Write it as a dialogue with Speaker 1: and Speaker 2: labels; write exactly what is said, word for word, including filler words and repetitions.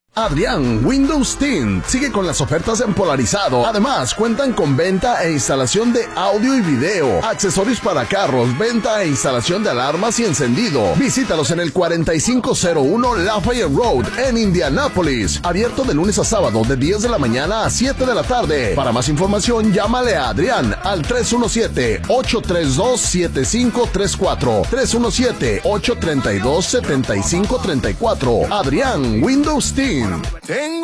Speaker 1: Adrián Windows Tint sigue con las ofertas en Polarizado. Además, cuentan con venta e instalación de audio y video, accesorios para carros, venta e instalación de alarmas y encendido. Visítalos en el cuarenta y cinco cero uno Lafayette Road en Indianápolis. Abierto de lunes a sábado de diez de la mañana a siete de la tarde. Para más información, llámale a Adrián al tres uno siete, ocho tres dos, siete cinco tres cuatro. tres uno siete, ocho tres dos, siete cinco tres cuatro. Adrián Windows Tint. Tengo